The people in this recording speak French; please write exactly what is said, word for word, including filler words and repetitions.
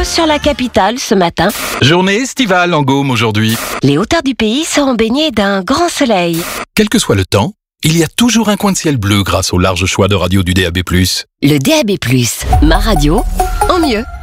bleu sur la capitale ce matin. Journée estivale en Gaume aujourd'hui. Les hauteurs du pays seront baignées d'un grand soleil. Quel que soit le temps, il y a toujours un coin de ciel bleu grâce au large choix de radio du D A B plus. Le D A B plus, ma radio, en mieux.